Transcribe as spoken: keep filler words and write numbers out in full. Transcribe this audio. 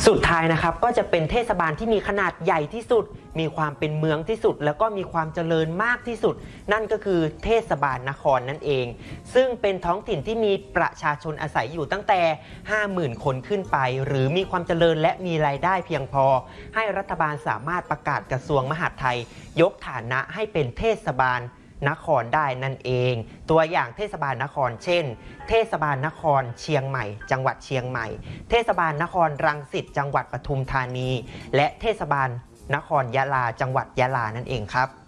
สุดท้ายนะครับก็จะเป็นเทศบาลที่มีขนาดใหญ่ที่สุดมีความเป็นเมืองที่สุดแล้วก็มีความเจริญมากที่สุดนั่นก็คือเทศบาลนครนั่นเองซึ่งเป็นท้องถิ่นที่มีประชาชนอาศัยอยู่ตั้งแต่ ห้าหมื่น คนขึ้นไปหรือมีความเจริญและมีรายได้เพียงพอให้รัฐบาลสามารถประกาศกระทรวงมหาดไทยยกฐานะให้เป็นเทศบาลนครได้นั่นเองตัวอย่างเทศบาลนครเช่นเทศบาลนครเชียงใหม่จังหวัดเชียงใหม่เทศบาลนครรังสิตจังหวัดปทุมธานีและเทศบาลนครยะลาจังหวัดยะลานั่นเองครับ